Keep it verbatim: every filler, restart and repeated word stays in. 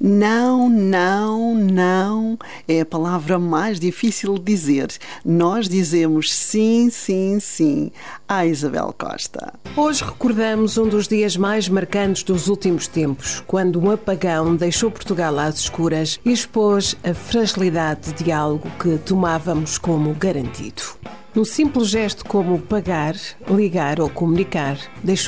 Não, não, não é a palavra mais difícil de dizer. Nós dizemos sim, sim, sim à Isabel Costa. Hoje recordamos um dos dias mais marcantes dos últimos tempos, quando um apagão deixou Portugal às escuras e expôs a fragilidade de algo que tomávamos como garantido. Um simples gesto como pagar, ligar ou comunicar deixou